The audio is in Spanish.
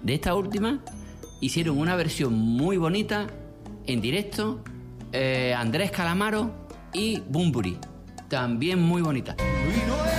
De esta última hicieron una versión muy bonita en directo, Andrés Calamaro y Bunbury, también muy bonita.